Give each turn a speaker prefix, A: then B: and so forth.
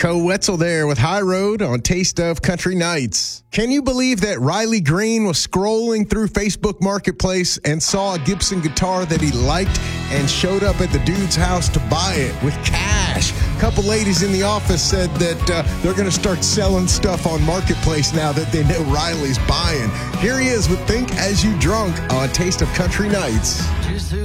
A: Co Wetzel there with High Road on Taste of Country Nights. Can you believe that Riley Green was scrolling through Facebook Marketplace and saw a Gibson guitar that he liked and showed up at the dude's house to buy it with cash? A couple ladies in the office said that they're going to start selling stuff on Marketplace now that they know Riley's buying. Here he is with Think As You Drunk on Taste of Country Nights.